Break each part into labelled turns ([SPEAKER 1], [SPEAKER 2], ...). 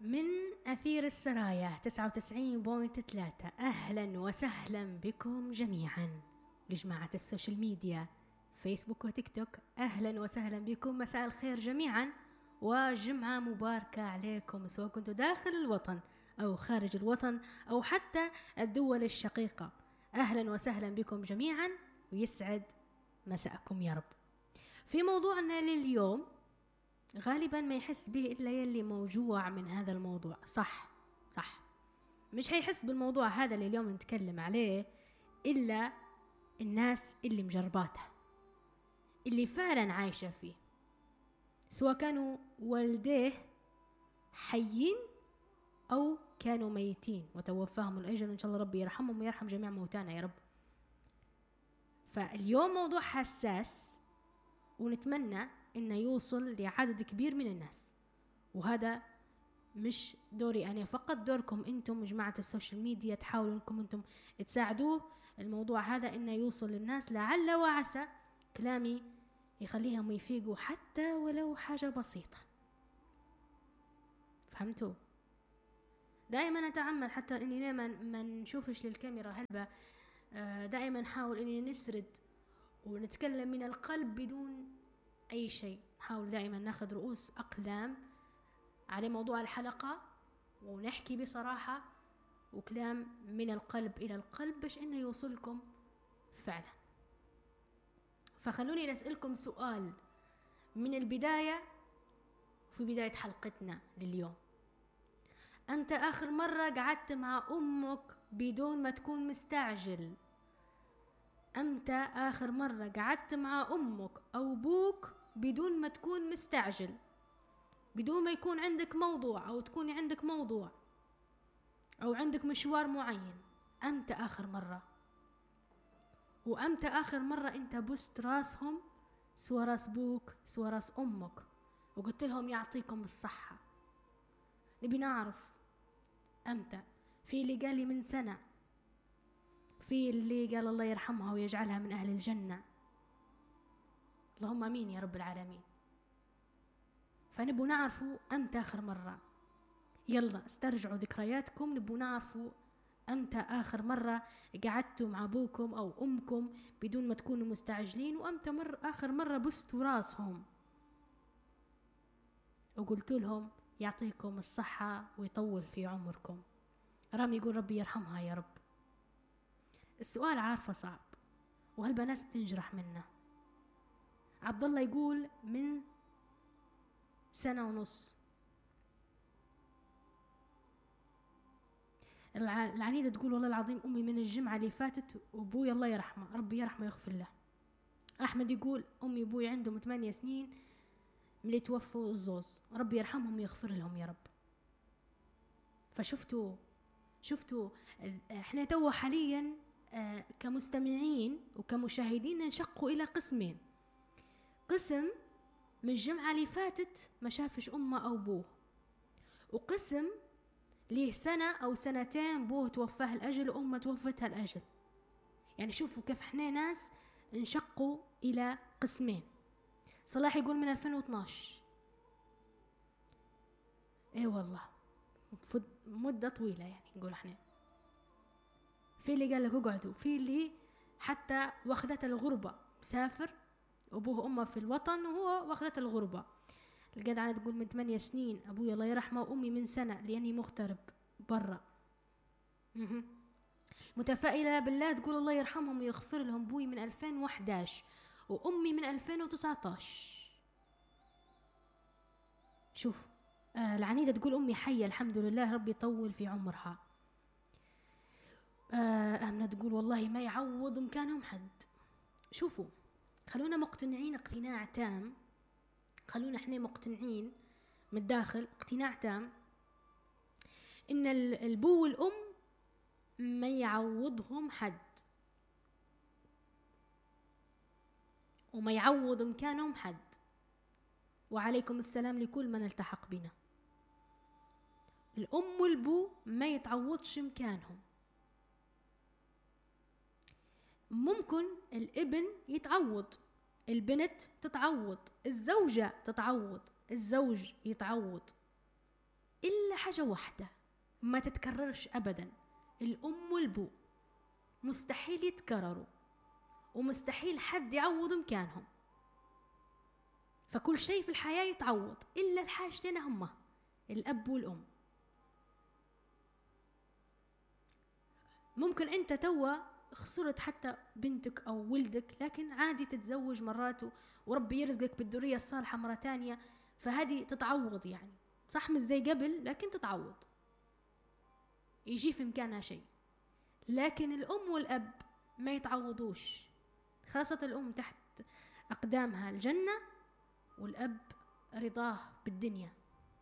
[SPEAKER 1] من أثير السرايا 99.3. أهلا وسهلا بكم جميعا لجماعة السوشيال ميديا فيسبوك وتيك توك. أهلا وسهلا بكم، مساء الخير جميعا وجمعة مباركة عليكم، سواء كنتوا داخل الوطن أو خارج الوطن أو حتى الدول الشقيقة. أهلا وسهلا بكم جميعا ويسعد مساءكم يا رب. في موضوعنا لليوم غالبا ما يحس به إلا يلي موجوع من هذا الموضوع. صح مش هيحس بالموضوع هذا اللي اليوم نتكلم عليه إلا الناس اللي مجرباتها، اللي فعلا عايشة فيه، سواء كانوا والديه حيين أو كانوا ميتين وتوفاهم الأجل، وإن شاء الله ربي يرحمهم ويرحم جميع موتانا يا رب. فاليوم موضوع حساس ونتمنى إنه يوصل لعدد كبير من الناس، وهذا مش دوري أنا فقط، دوركم أنتم جماعة السوشيال ميديا، تحاولوا أنكم أنتم تساعدوه الموضوع هذا إنه يوصل للناس، لعل وعسى كلامي يخليهم يفيقوا حتى ولو حاجة بسيطة. فهمتوا؟ دائما أتعمد حتى إني ما نشوفش للكاميرا هلبة، دائما نحاول إني نسرد ونتكلم من القلب بدون أي شيء. نحاول دائما ناخذ رؤوس أقلام على موضوع الحلقة ونحكي بصراحة وكلام من القلب إلى القلب باش إنه يوصلكم فعلا. فخلوني أسألكم سؤال من البداية، في بداية حلقتنا لليوم: أنت آخر مرة قعدت مع أمك بدون ما تكون مستعجل؟ أمتى آخر مرة قعدت مع أمك أو أبوك بدون ما تكون مستعجل، بدون ما يكون عندك موضوع أو تكون عندك موضوع أو عندك مشوار معين؟ أمتى آخر مرة؟ وأمتى آخر مرة أنت بست راسهم، سوى راس بوك سوى راس أمك، وقلت لهم يعطيكم الصحة؟ نبي نعرف أمتى. في اللي قال لي من سنة، في اللي قال الله يرحمها ويجعلها من أهل الجنة، اللهم امين يا رب العالمين. فنبو نعرفوا امتى اخر مرة. يلا استرجعوا ذكرياتكم، نبو نعرفوا امتى اخر مرة قعدتوا مع ابوكم او امكم بدون ما تكونوا مستعجلين، وامتى اخر مرة بستوا راسهم وقلتوا لهم يعطيكم الصحة ويطول في عمركم. رامي يقول ربي يرحمها يا رب. السؤال عارفة صعب وهالبنات بتنجرح منه. عبد الله يقول من 1.5 سنة. العنيدة تقول والله العظيم أمي من الجمعة اللي فاتت وأبوي الله يرحمه، ربي يرحمه ويغفر له. أحمد يقول أمي وأبوي عندهم 8 سنين من اللي توفوا الزوز، ربي يرحمهم ويغفر لهم يا رب. فشفتوا احنا تو حاليا كمستمعين وكمشاهدين نشقوا إلى قسمين: قسم من الجمعة اللي فاتت ما شافش أمه أو بوه، وقسم ليه 1 سنة أو 2 بوه توفاه الأجل وأمه توفتها الأجل. يعني شوفوا كيف احنا ناس انشقوا إلى قسمين. صلاح يقول من 2012. ايه والله مدة طويلة يعني نقول احنا. في اللي قال لك اقعدوا، في اللي حتى واخدت الغربة، مسافر أبوه وأمه في الوطن وهو واخدت الغربة. الجدعنة تقول من 8 سنين أبوي الله يرحمه وأمي من 1 سنة لأني مغترب برا. متفائلة بالله تقول الله يرحمهم ويغفر لهم، أبوي من 2011 وأمي من 2019. شوف العنيدة تقول أمي حية الحمد لله ربي يطول في عمرها. أمنة تقول والله ما يعوض مكانهم حد. شوفوا خلونا مقتنعين اقتناع تام، خلونا احنا مقتنعين من الداخل اقتناع تام ان البو والام ما يعوضهم حد وما يعوض مكانهم حد. وعليكم السلام لكل من التحق بنا. الام والبو ما يتعوضش مكانهم. ممكن الابن يتعوض، البنت تتعوض، الزوجة تتعوض، الزوج يتعوض، إلا حاجة واحدة ما تتكررش أبدا، الأم والبو مستحيل يتكرروا، ومستحيل حد يعوض مكانهم. فكل شيء في الحياة يتعوض إلا الحاجتين هما الأب والأم. ممكن أنت توا خسرت حتى بنتك أو ولدك، لكن عادي تتزوج مرات وربي يرزقك بالذرية الصالحة مرة تانية، فهذه تتعوض يعني، صح مش زي قبل لكن تتعوض، يجي في مكانها شيء. لكن الأم والأب ما يتعوضوش، خاصة الأم تحت أقدامها الجنة، والأب رضاه بالدنيا.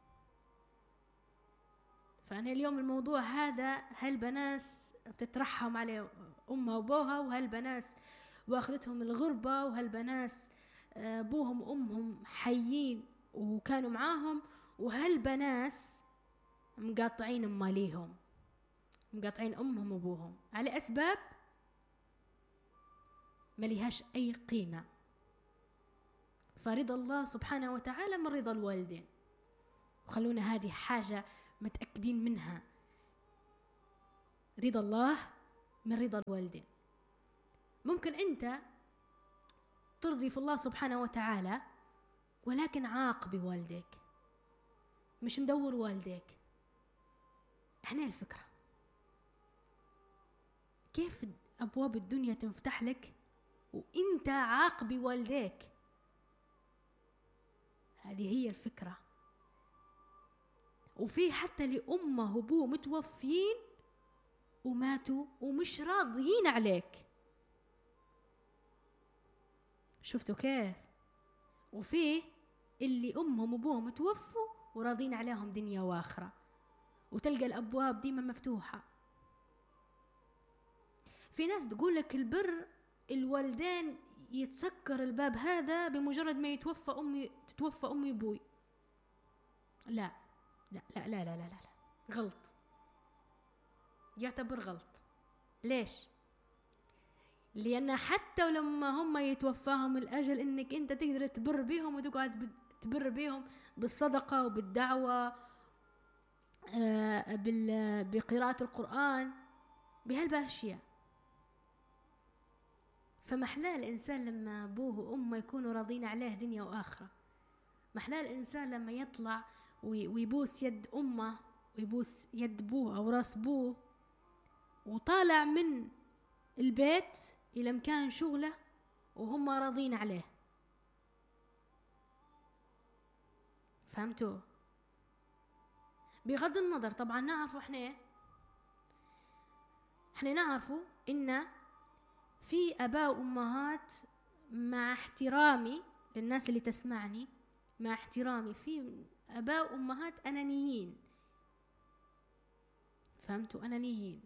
[SPEAKER 1] فأنا اليوم الموضوع هذا، هالبناس بتترحم على أمها وأبوها، وهالبناس واخذتهم الغربة، وهالبناس أبوهم وأمهم حيين وكانوا معاهم، وهالبناس مقاطعين أماليهم، مقاطعين أمهم وأبوهم على أسباب ما لهاش أي قيمة. فرضا الله سبحانه وتعالى من رضا الوالدين، وخلونا هذه حاجة متأكدين منها، رضا الله من رضا الوالدين. ممكن أنت ترضي في الله سبحانه وتعالى ولكن عاقبي والديك، مش مدور والديك. هنا الفكرة، كيف أبواب الدنيا تنفتح لك وإنت عاقبي والديك؟ هذه هي الفكرة. وفي حتى لأمه وأبوه متوفين وماتوا ومش راضيين عليك، شفتوا كيف؟ وفي اللي أمهم وأبوهم توفوا وراضين عليهم دنيا وآخرة، وتلقى الأبواب ديما مفتوحة. في ناس تقولك البر الوالدين يتسكر الباب هذا بمجرد ما تتوفى أمي وأبوي. لا لا لا لا لا لا لا، غلط، يعتبر غلط. ليش؟ لأن حتى لما هم يتوفاهم الأجل إنك أنت تقدر تبر بيهم وتقعد تبر بيهم بالصدقة وبالدعوة، بقراءة القرآن، بهالباشية. فمحلاه الإنسان لما أبوه وأمه يكونوا راضين عليه دنيا وآخرة. محلاه الإنسان لما يطلع ويبوس يد أمه ويبوس يد أبوه أو راس أبوه، وطالع من البيت إلى مكان شغله وهم راضين عليه. فهمتوا؟ بغض النظر طبعا نعرفوا احنا نعرفوا إن في أباء وأمهات، مع احترامي للناس اللي تسمعني، مع احترامي، في أباء وأمهات أنانيين. فهمتوا؟ أنانيين،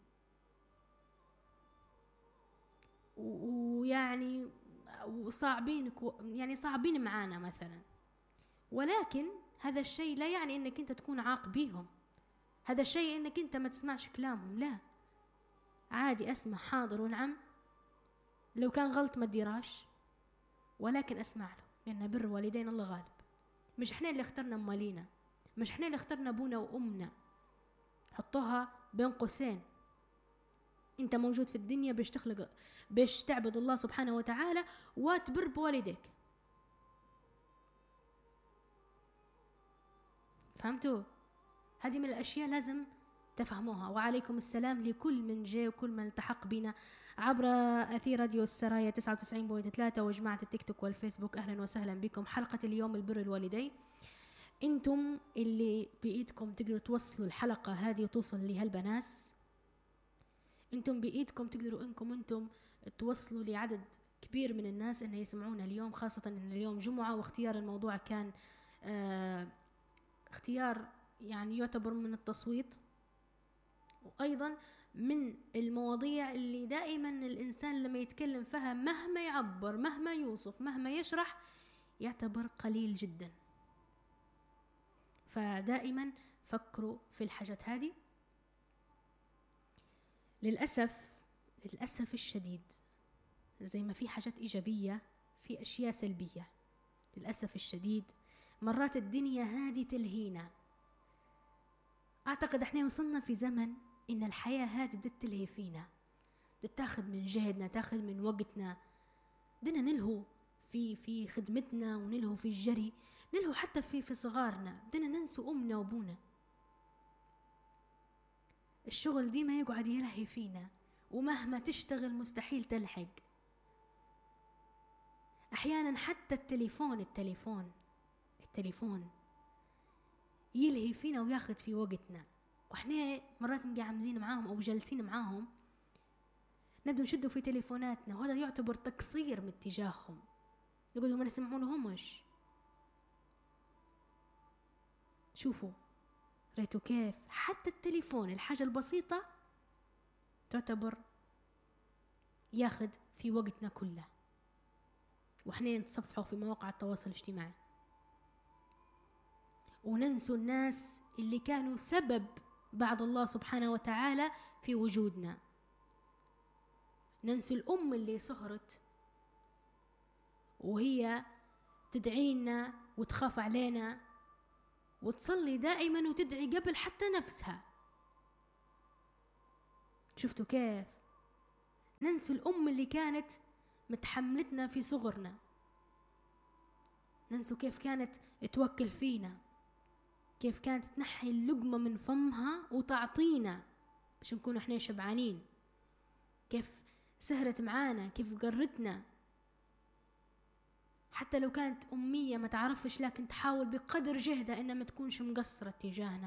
[SPEAKER 1] ويعني وصعبين، يعني صعبين معانا مثلا. ولكن هذا الشيء لا يعني انك انت تكون عاق بيهم، هذا الشيء انك انت ما تسمعش كلامهم، لا، عادي اسمع، حاضر ونعم، لو كان غلط ما تديراش، ولكن اسمع له، لان بر والدين الله غالب. مش احنا اللي اخترنا امالينا، مش احنا اللي اخترنا ابونا وامنا، حطوها بين قوسين. انت موجود في الدنيا باش تعبد الله سبحانه وتعالى وتبر بوالديك. فهمتوا؟ هذه من الاشياء لازم تفهموها. وعليكم السلام لكل من جاء وكل من التحق بنا عبر اثير راديو السرايا 99.3 وجماعة التيك توك والفيسبوك. اهلا وسهلا بكم. حلقة اليوم البر الوالدين. انتم اللي بايدكم تقدروا توصلوا الحلقة هذه وتوصل لهالبناس، انتم بايدكم تقدروا انتم توصلوا لعدد كبير من الناس انه يسمعونا اليوم، خاصة ان اليوم جمعة، واختيار الموضوع كان اختيار يعني يعتبر من التصويت، وايضا من المواضيع اللي دائما الانسان لما يتكلم فيها مهما يعبر، مهما يوصف، مهما يشرح، يعتبر قليل جدا. فدائما فكروا في الحاجات هذه. للأسف الشديد، زي ما في حاجات إيجابية في أشياء سلبية. للأسف الشديد مرات الدنيا هذه تلهينا، أعتقد احنا وصلنا في زمن إن الحياة هذه بدها تلهي فينا، بدها تاخذ من جهدنا، تاخذ من وقتنا، بدنا نلهو في خدمتنا، ونلهو في الجري، نلهو حتى في صغارنا، بدنا ننسوا أمنا وأبونا. الشغل ديما يقعد يلهي فينا، ومهما تشتغل مستحيل تلحق. أحيانا حتى التليفون يلهي فينا وياخذ في وقتنا، وإحنا مرات مقعمزين معاهم أو جالسين معاهم نبدأ نشدوا في تليفوناتنا، وهذا يعتبر تقصير من اتجاههم، يقولوا ما نسمعونهمش. شوفوا ريتوا كيف حتى التليفون الحاجة البسيطة تعتبر ياخذ في وقتنا كله، وإحنا نتصفحوا في مواقع التواصل الاجتماعي، وننسوا الناس اللي كانوا سبب بعد الله سبحانه وتعالى في وجودنا. ننسوا الأم اللي سهرت وهي تدعينا وتخاف علينا وتصلي دائما وتدعي قبل حتى نفسها. شفتوا كيف؟ ننسوا الأم اللي كانت متحملتنا في صغرنا، ننسوا كيف كانت توكل فينا، كيف كانت تنحي اللقمة من فمها وتعطينا باش نكون احنا شبعانين، كيف سهرت معانا، كيف قرتنا، حتى لو كانت أمية ما تعرفش لكن تحاول بقدر جهدها إنها ما تكونش مقصرة تجاهنا.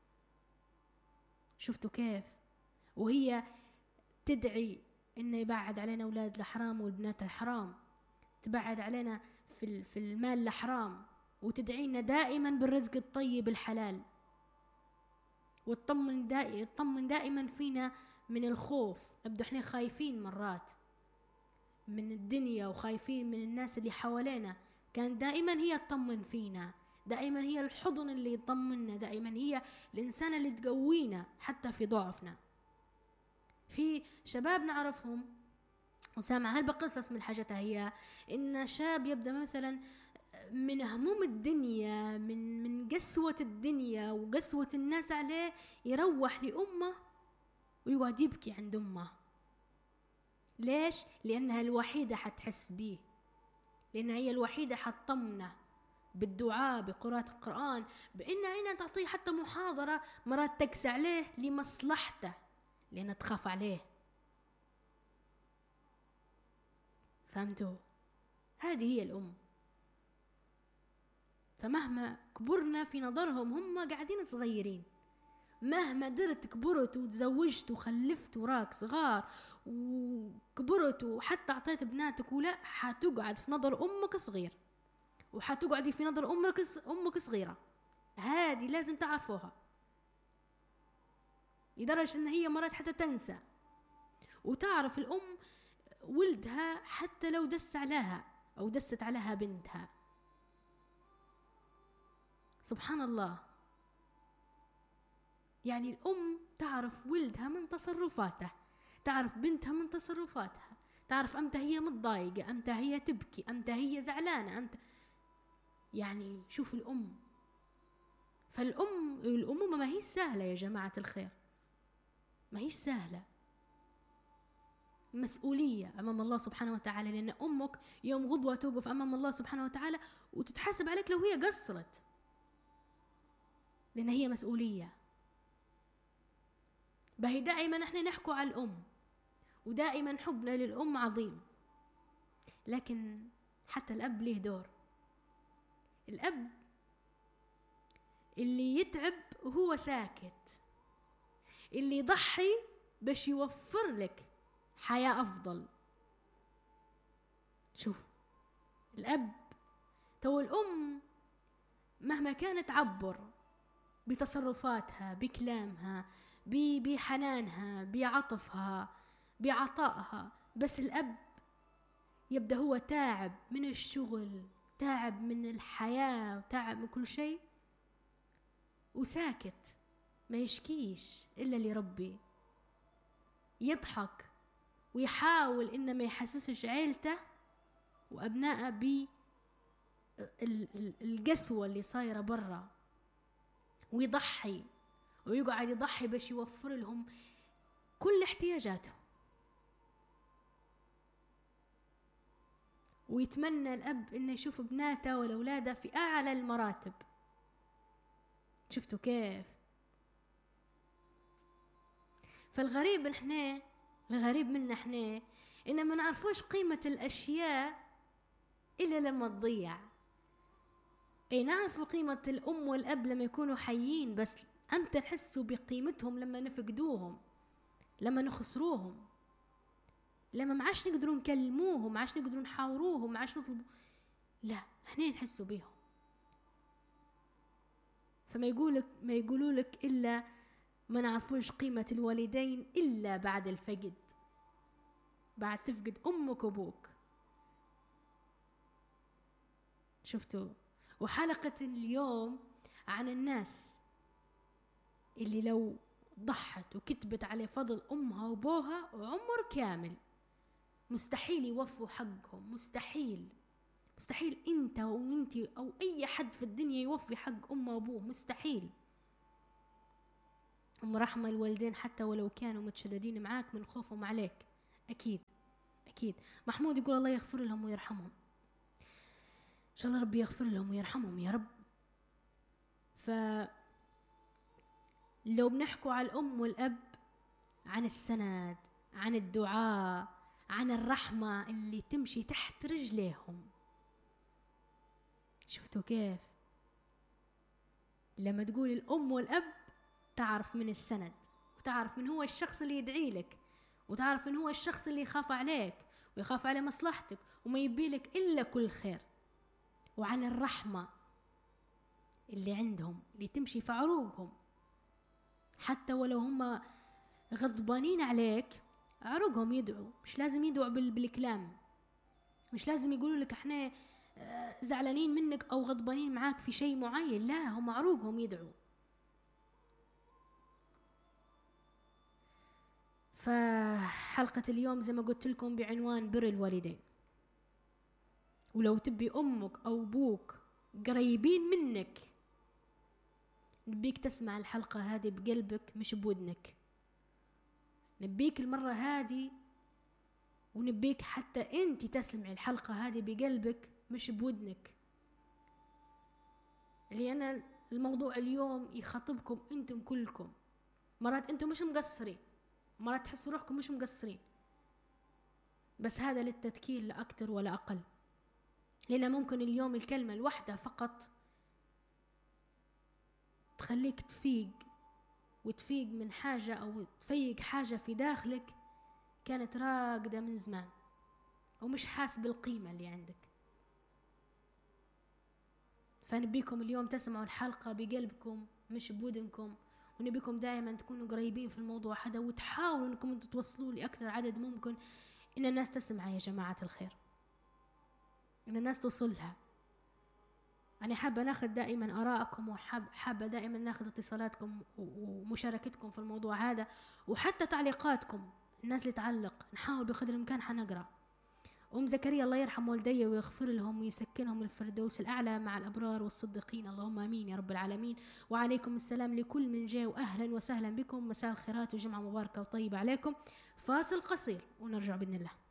[SPEAKER 1] شفتوا كيف؟ وهي تدعي إنه يبعد علينا أولاد الحرام والبنات الحرام، تبعد علينا في المال الحرام، وتدعينا دائما بالرزق الطيب الحلال، وتطمن دائما فينا من الخوف. نبدو احنا خايفين مرات من الدنيا وخايفين من الناس اللي حوالينا، كان دائما هي تطمن فينا، دائما هي الحضن اللي يطمنا، دائما هي الإنسان اللي تقوينا حتى في ضعفنا. في شباب نعرفهم وسامع هالبقصص من حاجتها، هي إن شاب يبدأ مثلا من هموم الدنيا، من قسوة الدنيا وقسوة الناس عليه، يروح لأمه ويقعد يبكي عند أمه. ليش؟ لأنها الوحيدة حتحس بيه، لأنها هي الوحيدة حتطمنه بالدعاء، بقراءة القرآن، بأنها تعطيه حتى محاضرة مرات تقسى عليه لمصلحته، لأنها تخاف عليه. فهمتوا؟ هذه هي الأم. فمهما كبرنا في نظرهم هم قاعدين صغيرين، مهما درت كبرت وتزوجت وخلفت وراك صغار وكبرت وحتى أعطيت بناتك ولا، حتقعد في نظر أمك صغير، وحتقعدي في نظر أمك صغيرة. هذه لازم تعرفوها، لدرجة أن هي مرات حتى تنسى وتعرف الأم ولدها حتى لو دس عليها أو دست عليها بنتها. سبحان الله، يعني الأم تعرف ولدها من تصرفاته، تعرف بنتها من تصرفاتها، تعرف أمتى هي متضايقة، أمتى هي تبكي، أمتى هي زعلانة، أمتى. يعني شوف الأم. الأمومة ما هي سهلة يا جماعة الخير، ما هي سهلة، مسؤولية أمام الله سبحانه وتعالى، لأن أمك يوم غدوة توقف أمام الله سبحانه وتعالى وتتحاسب عليك لو هي قصرت، لأن هي مسؤولية. بهي دائما احنا نحكوا على الأم، ودائما حبنا للأم عظيم، لكن حتى الأب له دور. الأب اللي يتعب وهو ساكت، اللي يضحي باش يوفر لك حياة أفضل. شوف الأب، تو الأم مهما كانت تعبر بتصرفاتها، بكلامها، بحنانها، بعطفها، بعطائها، بس الأب يبدأ هو تعب من الشغل، تعب من الحياة، تعب من كل شيء، وساكت ما يشكيش إلا لربي، يضحك ويحاول إنه ما يحسسش عيلته وأبنائه بالقسوة اللي صايرة برا، ويضحي ويقعد يضحي باش يوفر لهم كل احتياجاتهم. ويتمنى الأب إنه يشوف بناته ولا أولاده في أعلى المراتب. شفتوا كيف؟ فالغريب الغريب منا احنا إن ما نعرفوش قيمة الأشياء إلا لما تضيع. اي نعرفوا قيمة الأم والأب لما يكونوا حيين، بس أمتى نحسوا بقيمتهم لما نفقدوهم، لما نخسروهم، لما ما عادش نقدروا نكلموهم، ما عادش نقدروا نحاوروهم، ما عادش نطلبوا، لا هنا نحسوا بيهم. فما يقولوا لك إلا ما نعرفوش قيمة الوالدين إلا بعد الفقد، بعد تفقد أمك وأبوك. شفتوا؟ وحلقة اليوم عن الناس اللي لو ضحت وكتبت على فضل أمها وأبوها عمر كامل مستحيل يوفوا حقهم، مستحيل انت وانتي او اي حد في الدنيا يوفي حق امه وابوه، مستحيل. ام رحمة الوالدين حتى ولو كانوا متشددين معاك من خوفهم عليك، اكيد. محمود يقول الله يغفر لهم ويرحمهم، ان شاء الله ربي يغفر لهم ويرحمهم يا رب. لو بنحكوا على الام والاب، عن السند، عن الدعاء، عن الرحمة اللي تمشي تحت رجليهم. شفتوا كيف؟ لما تقول الأم والأب تعرف من السند، وتعرف من هو الشخص اللي يدعي لك، وتعرف من هو الشخص اللي يخاف عليك ويخاف على مصلحتك وما يبي لك إلا كل خير. وعن الرحمة اللي عندهم اللي تمشي في عروقهم، حتى ولو هم غضبانين عليك عروقهم يدعوا. مش لازم يدعوا بالكلام، مش لازم يقولوا لك احنا زعلانين منك او غضبانين معاك في شيء معين، لا هم عروقهم يدعوا. فحلقة اليوم زي ما قلت لكم بعنوان بر الوالدين. ولو تبي امك او ابوك قريبين منك، نبيك تسمع الحلقة هذه بقلبك مش بودنك. نبيك المرة هذه، ونبيك حتى انت تسمعي الحلقة هذه بقلبك مش بودنك، لأن الموضوع اليوم يخاطبكم انتم كلكم. مرات انتم مش مقصرين، مرات تحسوا روحكم مش مقصرين، بس هذا للتذكير لا أكتر ولا أقل. لأن ممكن اليوم الكلمة الواحدة فقط تخليك تفيق من حاجة أو تفيق حاجة في داخلك كانت راقدة من زمان ومش حاس بالقيمة اللي عندك. فنبيكم اليوم تسمعوا الحلقة بقلبكم مش بودنكم، ونبيكم دائما تكونوا قريبين في الموضوع هذا، وتحاولوا انكم توصلوا لأكثر عدد ممكن إن الناس تسمع يا جماعة الخير، إن الناس توصلها. أنا حابة ناخذ دائما آراءكم، وحابة دائما ناخذ اتصالاتكم ومشاركتكم في الموضوع هذا، وحتى تعليقاتكم. الناس اللي تعلق نحاول بقدر الإمكان حنقرأ. أم زكريا الله يرحم والدي ويغفر لهم ويسكنهم الفردوس الأعلى مع الأبرار والصديقين، اللهم آمين يا رب العالمين. وعليكم السلام لكل من جاء، وأهلا وسهلا بكم، مساء الخيرات وجمعة مباركة وطيبة عليكم. فاصل قصير ونرجع بإذن الله.